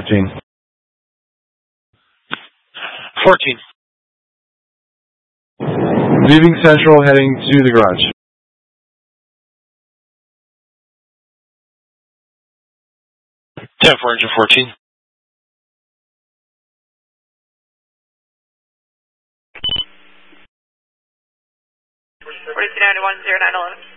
14. 14. Leaving Central, heading to the garage. Ten for engine 14. $4291, 0911.